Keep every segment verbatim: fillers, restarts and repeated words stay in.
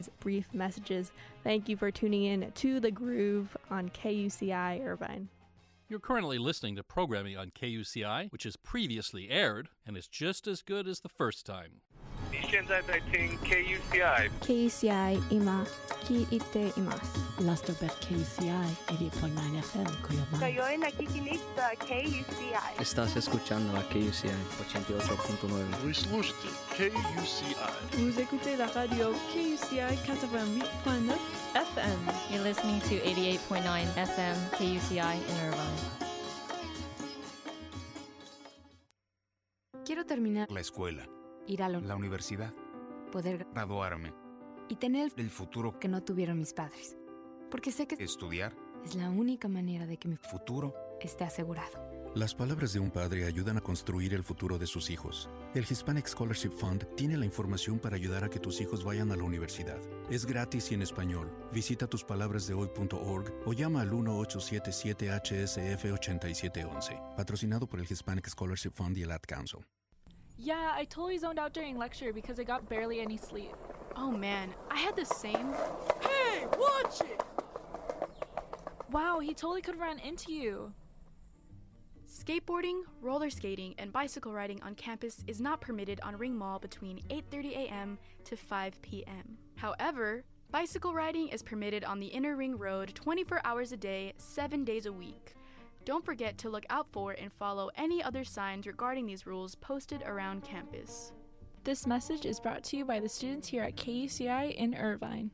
Brief messages. Thank you for tuning in to The Groove on K U C I Irvine. You're currently listening to programming on K U C I, which is previously aired and is just as good as the first time. 你现在在听 K U C I。 K U C I 今聞いています。 Lastobet K U C I eighty-eight point nine F M Cuyabán. Ngayon nakikinig sa K U C I. Estás escuchando a K U C I ochenta y ocho punto nueve. Вы слушаете K U C I. Vous écoutez la radio K U C I eighty-eight point nine F M. You're listening to eighty-eight point nine F M K U C I in Irvine. Quiero terminar la escuela, ir a la, la universidad, poder graduarme y tener el futuro que no tuvieron mis padres. Porque sé que estudiar es la única manera de que mi futuro esté asegurado. Las palabras de un padre ayudan a construir el futuro de sus hijos. El Hispanic Scholarship Fund tiene la información para ayudar a que tus hijos vayan a la universidad. Es gratis y en español. Visita tus palabras de hoy punto org o llama al uno ocho siete siete H S F ocho siete uno uno. Patrocinado por el Hispanic Scholarship Fund y el Ad Council. Yeah, I totally zoned out during lecture because I got barely any sleep. Oh man, I had the same. Hey, watch it! Wow, he totally could run into you. Skateboarding, roller skating, and bicycle riding on campus is not permitted on Ring Mall between eight thirty a.m. to five p.m. However, bicycle riding is permitted on the Inner Ring Road twenty-four hours a day, seven days a week. Don't forget to look out for and follow any other signs regarding these rules posted around campus. This message is brought to you by the students here at K U C I in Irvine.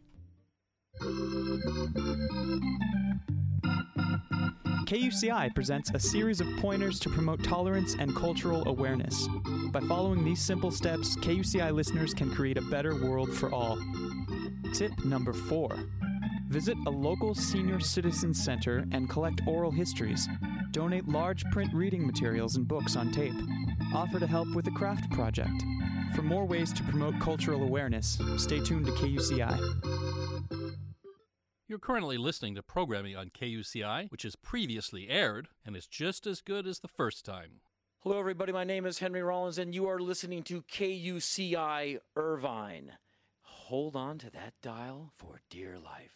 K U C I presents a series of pointers to promote tolerance and cultural awareness. By following these simple steps, K U C I listeners can create a better world for all. Tip number four. Visit a local senior citizen center and collect oral histories. Donate large print reading materials and books on tape. Offer to help with a craft project. For more ways to promote cultural awareness, stay tuned to K U C I. You're currently listening to programming on K U C I, which is previously aired and is just as good as the first time. Hello, everybody. My name is Henry Rollins, and you are listening to K U C I Irvine. Hold on to that dial for dear life.